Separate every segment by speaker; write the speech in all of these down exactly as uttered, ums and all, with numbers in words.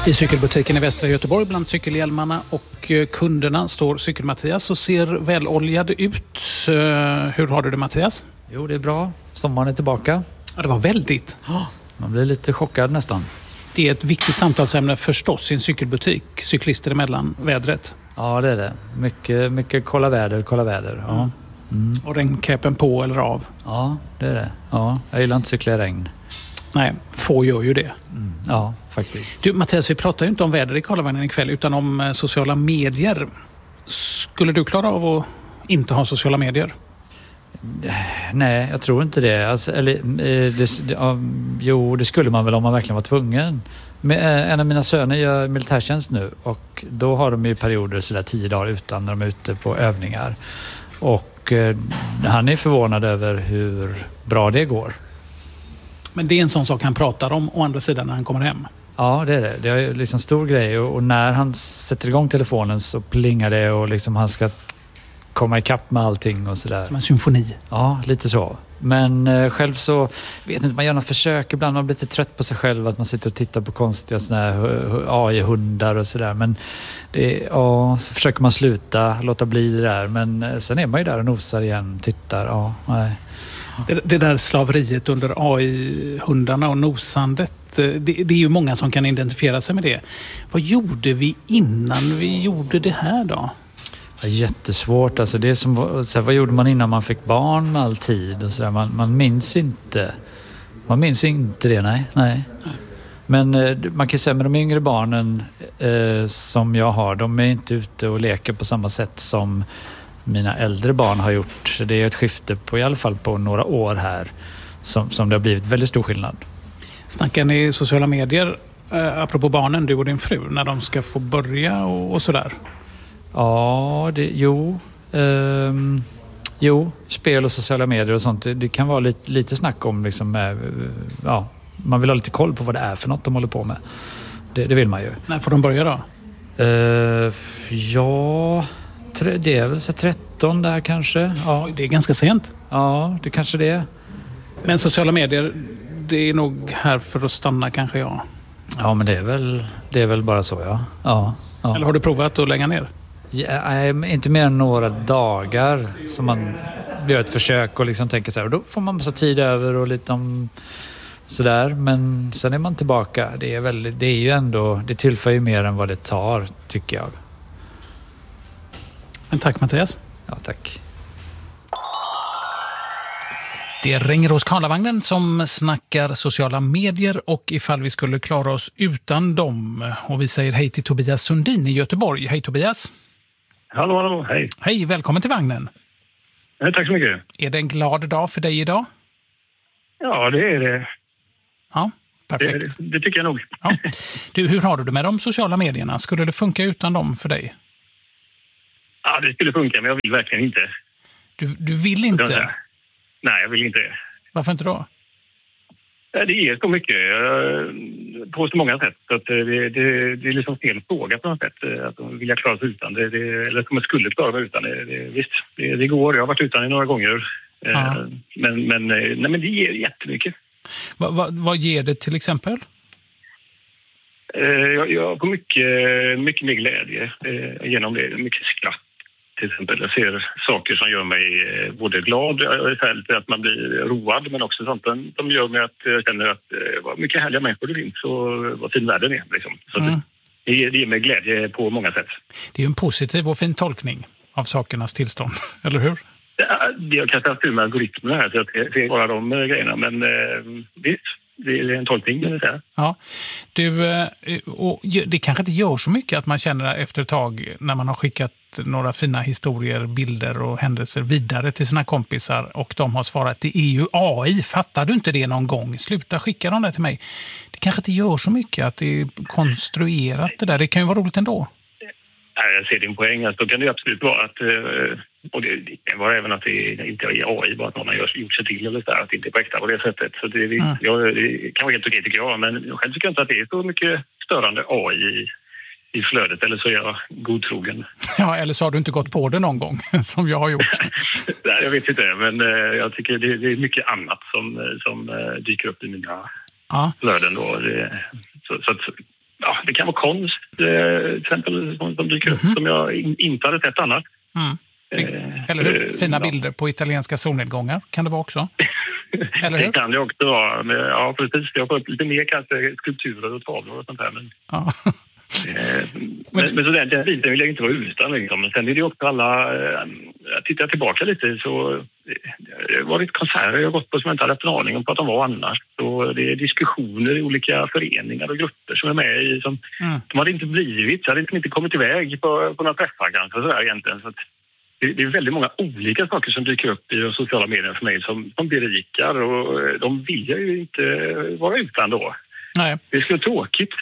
Speaker 1: I cykelbutiken i Västra Göteborg bland cykelhjälmarna och kunderna står Cykel-Mattias och ser väloljad ut. Hur har du det, Mattias?
Speaker 2: Jo, det är bra. Sommaren är tillbaka.
Speaker 1: Ja, det var väldigt.
Speaker 2: Man blir lite chockad nästan.
Speaker 1: Det är ett viktigt samtalsämne förstås i en cykelbutik, cyklister emellan, vädret.
Speaker 2: Ja, det är det. Mycket, mycket kolla väder, kolla väder. Ja.
Speaker 1: Mm. Och regnkäppen på eller av.
Speaker 2: Ja, det är det. Ja, jag gillar inte cykla i regn.
Speaker 1: Nej, få gör ju det.
Speaker 2: Mm. Ja, faktiskt.
Speaker 1: Du, Mattias, vi pratar ju inte om väder i Karlavagnen ikväll utan om sociala medier. Skulle du klara av att inte ha sociala medier?
Speaker 2: Nej, jag tror inte det. Alltså, eller, det, det ja, jo, det skulle man väl om man verkligen var tvungen. Men, en av mina söner gör militärtjänst nu och då har de ju perioder sådär tio dagar utan när de är ute på övningar. Och eh, han är förvånad över hur bra det går.
Speaker 1: Men det är en sån sak han pratar om å andra sidan när han kommer hem.
Speaker 2: Ja, det är det. Det är liksom stor grej och, och när han sätter igång telefonen så plingar det och liksom han ska komma ikapp med allting och sådär.
Speaker 1: Som en symfoni.
Speaker 2: Ja, lite så. Men eh, själv så vet inte, man gör några försök ibland, man blir lite trött på sig själv att man sitter och tittar på konstiga såna här A I-hundar och sådär. Men det, ja, så försöker man sluta, låta bli det där. Men eh, sen är man ju där och nosar igen, tittar, ja, nej.
Speaker 1: Det, det där slaveriet under A I-hundarna och nosandet, det, det är ju många som kan identifiera sig med det. Vad gjorde vi innan vi gjorde det här då?
Speaker 2: Ja, jättesvårt. Alltså det är som, så här, vad gjorde man innan man fick barn med all tid? Och så där? Man, man minns inte. Man minns inte det, nej. nej. Men eh, man kan säga med de yngre barnen eh, som jag har, de är inte ute och leker på samma sätt som mina äldre barn har gjort. Så det är ett skifte på i alla fall på några år här som, som det har blivit väldigt stor skillnad.
Speaker 1: Snackar ni i sociala medier eh, apropå barnen, du och din fru, när de ska få börja och, och sådär?
Speaker 2: Ja, det, jo. Um, jo, spel och sociala medier och sånt. Det, det kan vara lite, lite snack om liksom, uh, ja, man vill ha lite koll på vad det är för något de håller på med. Det, det vill man ju.
Speaker 1: När får de börja då?
Speaker 2: Uh, ja, tre, det är väl så tretton där kanske. Ja,
Speaker 1: det är ganska sent.
Speaker 2: Ja, det kanske det är.
Speaker 1: Men sociala medier, det är nog här för att stanna kanske, ja.
Speaker 2: Ja, men det är väl, det är väl bara så, ja. ja, ja.
Speaker 1: Eller har du provat att lägga ner?
Speaker 2: Ja, inte mer än några dagar som man gör ett försök och liksom tänker så här, och då får man massa tid över och lite om sådär, men sen är man tillbaka. Det är väl, det är ju ändå, det tillför ju mer än vad det tar, tycker jag.
Speaker 1: Men tack, Mattias.
Speaker 2: Ja, tack.
Speaker 1: Det är Ringerås Karlavagnen som snackar sociala medier och ifall vi skulle klara oss utan dem. Och vi säger hej till Tobias Sundin i Göteborg. Hej Tobias.
Speaker 3: Hallå, hallå, hej.
Speaker 1: Hej, välkommen till vagnen.
Speaker 3: Ja, tack så mycket.
Speaker 1: Är det en glad dag för dig idag?
Speaker 3: Ja, det är det.
Speaker 1: Ja, perfekt.
Speaker 3: Det, det tycker jag nog.
Speaker 1: Ja. Du, hur har du det med de sociala medierna? Skulle det funka utan dem för dig?
Speaker 3: Ja, det skulle funka, men jag vill verkligen inte.
Speaker 1: Du, du vill inte?
Speaker 3: Nej, jag vill inte.
Speaker 1: Varför inte då?
Speaker 3: Det ger så mycket på så många sätt. Att det, det, det är liksom fel fråga på något sätt. Att de vill jag klara sig utan. Det, det, eller att de skulle klara sig utan. Det, det, visst, det, det går. Jag har varit utan i några gånger. Ja. Men, men, nej, men det ger jättemycket.
Speaker 1: Va, va, vad ger det till exempel?
Speaker 3: Jag, jag får mycket, mycket mer glädje genom det. Mycket skratt. Till exempel, jag ser saker som gör mig både glad, att man blir road, men också sånt som gör mig att jag känner att vad mycket härliga människor det finns och vad fin världen är. Liksom. Så mm. det, det ger mig glädje på många sätt. Det är ju en positiv och fin tolkning av sakernas tillstånd, eller hur? Ja, jag kanske har haft med algoritmerna här så att det är bara de grejerna, men eh, visst. Det är en tolkning, kan jag säga. Ja. Du, och det kanske inte gör så mycket att man känner efter ett tag när man har skickat några fina historier, bilder och händelser vidare till sina kompisar och de har svarat, det är ju A I, fattar du inte det någon gång? Sluta skicka dem där till mig. Det kanske inte gör så mycket att det är konstruerat det där. Det kan ju vara roligt ändå. Jag ser din poäng. Alltså, då kan det absolut vara att, och det, det kan vara även att det inte är A I, bara att någon har gjort sig till eller så där, att det inte är på äkta på det sättet. Så det, mm. ja, det kan vara helt okej tycker jag, men själv tycker jag inte att det är så mycket störande A I i, i flödet, eller så är jag godtrogen. Ja, eller så har du inte gått på det någon gång, som jag har gjort. Nej, jag vet inte, men jag tycker det, det är mycket annat som, som dyker upp i mina ja. flöden då. Det, så, så att, ja, det kan vara konst, eh, till exempel, som, som dyker upp, mm. som jag in, inte hade sett annars.
Speaker 1: Mm. Eller hur? Fina ja. bilder på italienska solnedgångar kan det vara också. Eller hur?
Speaker 3: Det kan det också vara. Men, ja, precis. Jag har fått lite mer kanske skulpturer och tavlor och sånt här. Men,
Speaker 1: ja.
Speaker 3: eh, men, men så den, den biten vill jag inte vara utan. Liksom. Men sen är det också alla... Eh, jag tittar tillbaka lite så... Eh, det har varit konserter jag har gått på som jag inte hade haft en aning om på att de var annars. Så det är diskussioner i olika föreningar och grupper som är med i. Som, mm. De hade inte blivit, så hade inte kommit iväg på, på några träffar kanske sådär egentligen. Så att, det är väldigt många olika saker som dyker upp i de sociala medierna för mig som, som berikar och de vill jag ju inte vara utan då.
Speaker 1: Nej.
Speaker 3: Det är så tråkigt.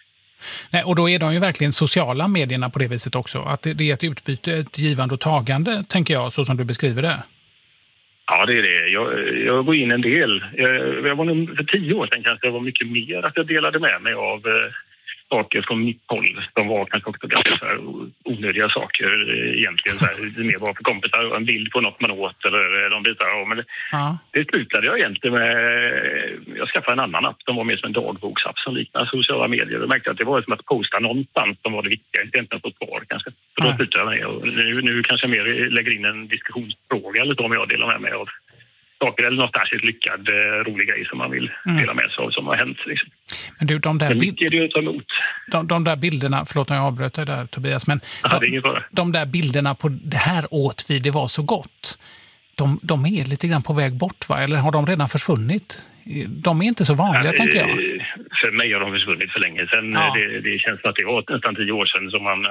Speaker 1: Nej, och då är de ju verkligen sociala medierna på det viset också. Att det är ett utbyte, ett givande och tagande, tänker jag, så som du beskriver det.
Speaker 3: Ja, det är det. Jag, jag går in en del. Jag, jag var nog för tio år sedan kanske det var mycket mer att jag delade med mig av saker från mitt håll. De var kanske också ganska så här onödiga saker egentligen. Så här, mer var för kompisar, en bild på något man åt eller de bitar. Men det, ja. det slutade jag egentligen med... Jag skaffade en annan app som var mer som en dagboksapp som liknar sociala medier. Jag märkte att det var som att posta någonstans som var det viktiga. Inte egentligen på ett par kanske. För då slutade jag med. Och nu, nu kanske jag mer lägger in en diskussionsfråga eller så om jag delar med mig av saker eller något särskilt lyckad, rolig grej som man vill mm. dela med sig av som har hänt. Liksom.
Speaker 1: Men du, de där,
Speaker 3: bild... är det emot.
Speaker 1: De, de där bilderna, förlåt om jag avbröt dig där Tobias, men
Speaker 3: ja,
Speaker 1: de, de där bilderna på det här åt vi, det var så gott. De, de är lite grann på väg bort, va? Eller har de redan försvunnit? De är inte så vanliga, ja, tänker jag.
Speaker 3: För mig har de försvunnit för länge sedan. Ja. Det, det känns som att det var nästan tio år sedan som man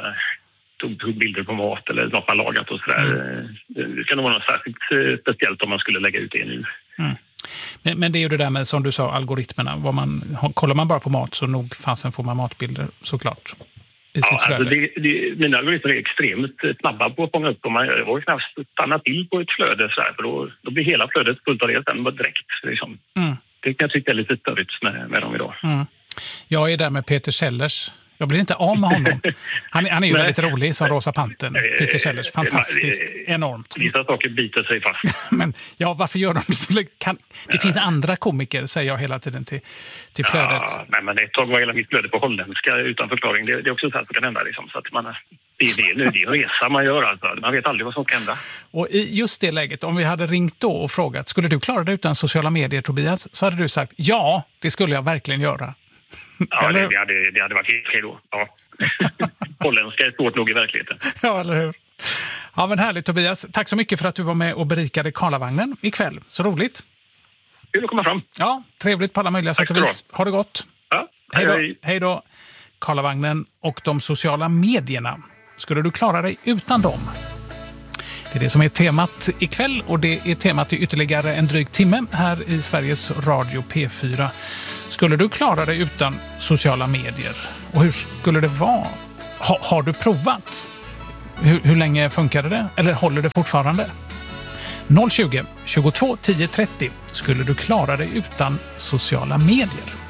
Speaker 3: tog bilder på mat eller något man lagat och sådär. Mm. Det ska nog vara något särskilt speciellt om man skulle lägga ut det nu.
Speaker 1: Mm. Men, men det är ju det där med, som du sa, algoritmerna. Vad man, kollar man bara på mat så nog fasen får man matbilder, såklart. I sitt
Speaker 3: ja, alltså det, det, mina algoritmer är extremt snabba på att fånga upp. Och man var knappt stanna till på ett flöde så här, för då, då blir hela flödet fullt av det sen direkt. Liksom. Mm. Det kan jag tycka är lite störigt med, med dem idag. Mm.
Speaker 1: Jag är där med Peter Sellers. Jag blir inte av med honom. Han, han är ju Nej. väldigt rolig som Rosa Pantern. Peter Sellers, fantastiskt, enormt.
Speaker 3: Vissa saker biter sig fast.
Speaker 1: Men ja, varför gör de det? Kan, det finns andra komiker, säger jag hela tiden till, till flödet.
Speaker 3: Ja, nej, men ett tag var hela mitt flöde på holländska utan förklaring. Det, det är också så här som kan hända. Liksom, så att man, det är det, det är en resa man gör. Alltså. Man vet aldrig vad som kan hända.
Speaker 1: Och i just det läget, om vi hade ringt då och frågat, skulle du klara dig utan sociala medier, Tobias? Så hade du sagt, ja, det skulle jag verkligen göra.
Speaker 3: Ja, det, det, hade, det hade varit helt okej då. Ja. Holländska är svårt nog i verkligheten.
Speaker 1: Ja, eller hur? Ja, men härligt Tobias. Tack så mycket för att du var med och berikade Karlavagnen ikväll. Så roligt.
Speaker 3: Kul att komma fram.
Speaker 1: Ja, trevligt på alla möjliga sätt och vis. Ha det gott.
Speaker 3: Ja,
Speaker 1: hej då. Hej då. Karlavagnen och de sociala medierna. Skulle du klara dig utan dem? Det är det som är temat ikväll och det är temat i ytterligare en dryg timme här i Sveriges Radio P fyra. Skulle du klara dig utan sociala medier? Och hur skulle det vara? Ha, har du provat? Hur, hur länge funkade det? Eller håller det fortfarande? noll tjugo, tjugotvå, tio trettio. Skulle du klara dig utan sociala medier?